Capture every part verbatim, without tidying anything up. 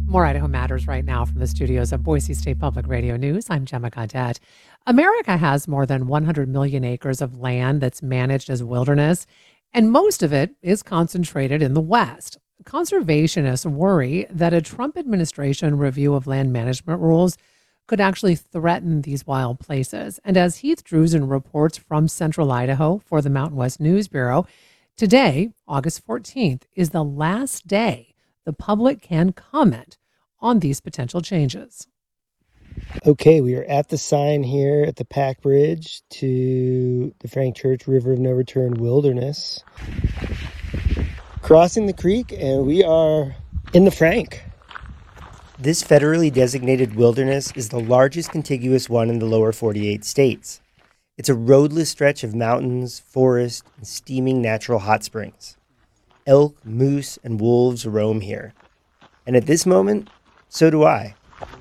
More Idaho Matters right now from the studios of Boise State Public Radio News. I'm Gemma Gaudette. America has more than one hundred million acres of land that's managed as wilderness, and most of it is concentrated in the West. Conservationists worry that a Trump administration review of land management rules could actually threaten these wild places. And as Heath Drusen reports from Central Idaho for the Mountain West News Bureau, today, August fourteenth, is the last day the public can comment on these potential changes. Okay, we are at the sign here at the Pack Bridge to the Frank Church River of No Return Wilderness. Crossing the creek, and we are in the Frank. This federally designated wilderness is the largest contiguous one in the lower forty-eight states. It's a roadless stretch of mountains, forest, and steaming natural hot springs. Elk, moose, and wolves roam here. And at this moment, so do I.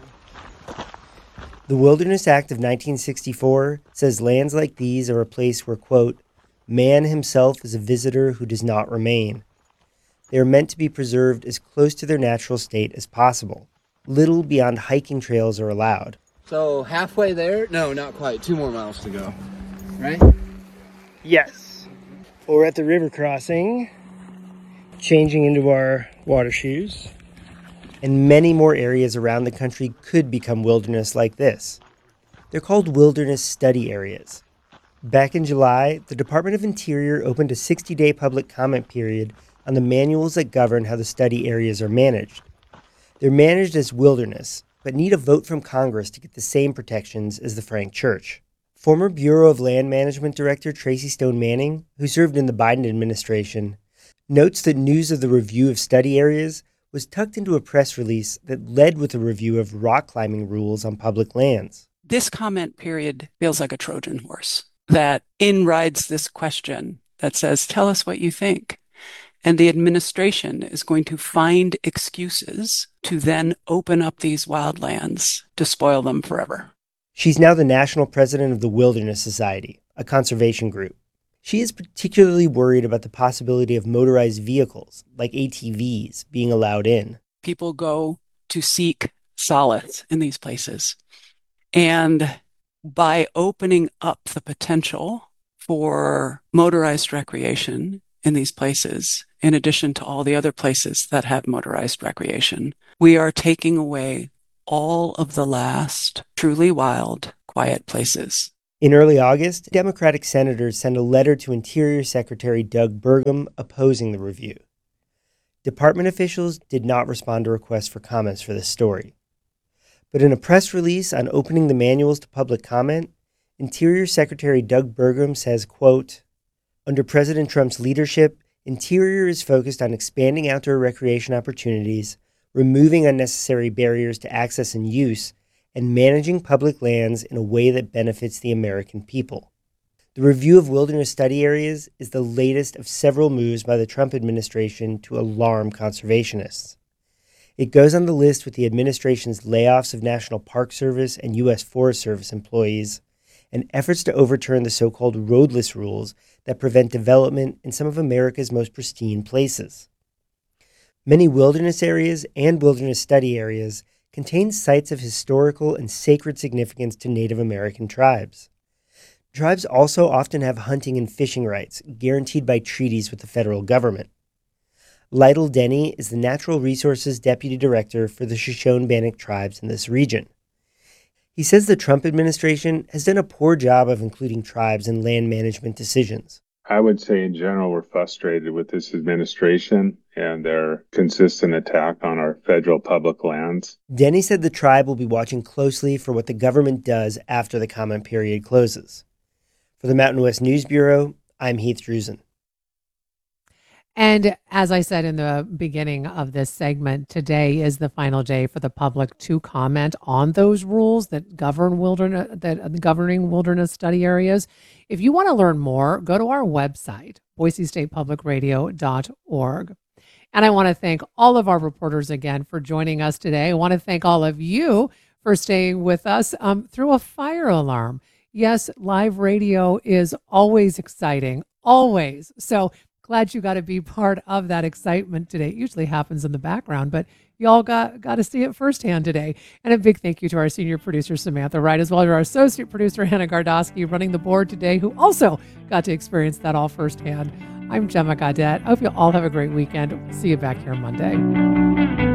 The Wilderness Act of nineteen sixty-four says lands like these are a place where, quote, man himself is a visitor who does not remain. They are meant to be preserved as close to their natural state as possible. Little beyond hiking trails are allowed. So halfway there? No, not quite. Two more miles to go. Right? Yes. Well, we're at the river crossing, changing into our water shoes. And many more areas around the country could become wilderness like this. They're called wilderness study areas. Back in July, the Department of Interior opened a sixty-day public comment period on the manuals that govern how the study areas are managed. They're managed as wilderness, but need a vote from Congress to get the same protections as the Frank Church. Former Bureau of Land Management Director Tracy Stone Manning, who served in the Biden administration, notes that news of the review of study areas was tucked into a press release that led with a review of rock climbing rules on public lands. This comment period feels like a Trojan horse that inrides this question that says, tell us what you think. And the administration is going to find excuses to then open up these wildlands to spoil them forever. She's now the national president of the Wilderness Society, a conservation group. She is particularly worried about the possibility of motorized vehicles, like A T Vs, being allowed in. People go to seek solace in these places. And by opening up the potential for motorized recreation in these places, in addition to all the other places that have motorized recreation, we are taking away all of the last truly wild, quiet places. In early August, Democratic senators sent a letter to Interior Secretary Doug Burgum opposing the review. Department officials did not respond to requests for comments for this story. But in a press release on opening the manuals to public comment, Interior Secretary Doug Burgum says, quote, under President Trump's leadership, Interior is focused on expanding outdoor recreation opportunities, removing unnecessary barriers to access and use, and managing public lands in a way that benefits the American people. The review of wilderness study areas is the latest of several moves by the Trump administration to alarm conservationists. It goes on the list with the administration's layoffs of National Park Service and U S Forest Service employees, and efforts to overturn the so-called roadless rules that prevent development in some of America's most pristine places. Many wilderness areas and wilderness study areas contain sites of historical and sacred significance to Native American tribes. Tribes also often have hunting and fishing rights, guaranteed by treaties with the federal government. Lytle Denny is the Natural Resources Deputy Director for the Shoshone-Bannock tribes in this region. He says the Trump administration has done a poor job of including tribes in land management decisions. I would say in general we're frustrated with this administration and their consistent attack on our federal public lands. Denny said the tribe will be watching closely for what the government does after the comment period closes. For the Mountain West News Bureau, I'm Heath Drusen. And as I said in the beginning of this segment, today is the final day for the public to comment on those rules that govern wilderness, that governing wilderness study areas. If you want to learn more, go to our website, boise state public radio dot org. And I want to thank all of our reporters again for joining us today. I want to thank all of you for staying with us um, through a fire alarm. Yes, live radio is always exciting, always. So glad you got to be part of that excitement today. It usually happens in the background, but y'all got, got to see it firsthand today. And a big thank you to our senior producer, Samantha Wright, as well as our associate producer, Hannah Gardosky, running the board today, who also got to experience that all firsthand. I'm Gemma Gaudette. I hope you all have a great weekend. See you back here Monday.